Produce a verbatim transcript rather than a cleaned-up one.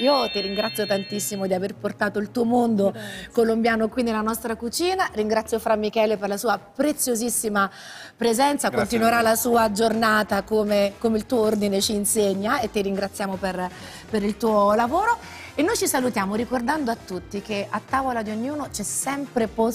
Io ti ringrazio tantissimo di aver portato il tuo mondo Grazie. colombiano qui nella nostra cucina. Ringrazio Fra Michele per la sua preziosissima presenza. Grazie Continuerà a voi. la sua giornata come, come il tuo ordine ci insegna, e ti ringraziamo per, per il tuo lavoro. E noi ci salutiamo ricordando a tutti che a tavola di ognuno c'è sempre posto